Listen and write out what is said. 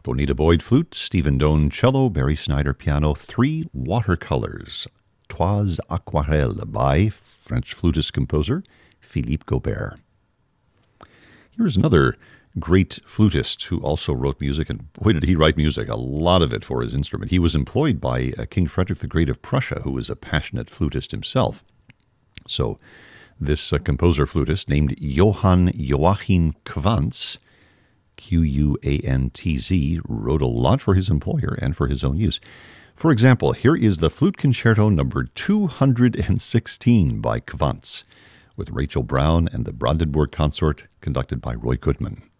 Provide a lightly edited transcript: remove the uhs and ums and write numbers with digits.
Bonita Boyd flute, Stephen Doane cello, Barry Snyder piano, 3 watercolors, Trois Aquarelles by French flutist-composer Philippe Gaubert. Here's another great flutist who also wrote music, and boy did he write music, a lot of it for his instrument. He was employed by King Frederick the Great of Prussia, who was a passionate flutist himself. So this composer-flutist named Johann Joachim Quantz, Quantz, wrote a lot for his employer and for his own use. For example, here is the Flute Concerto number 216 by Quantz, with Rachel Brown and the Brandenburg Consort, conducted by Roy Goodman.